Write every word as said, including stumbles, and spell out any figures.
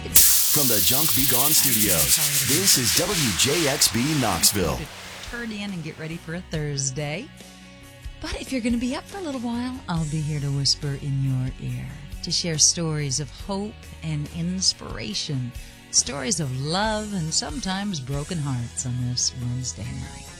From the Junk Be Gone studios, this is W J X B Knoxville. Turn in and get ready for a Thursday. But if you're going to be up for a little while, I'll be here to whisper in your ear, to share stories of hope and inspiration, stories of love and sometimes broken hearts on this Wednesday night.